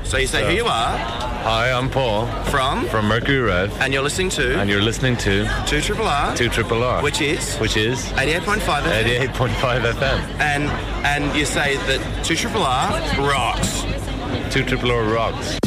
So you say who you are. Hi, I'm Paul. From Mercury Rev. And you're listening to. And you're listening to 2RRR. 2RRR. Which is 88.5 FM. 88.5 FM. And you say that 2RRR rocks. 2RRR rocks.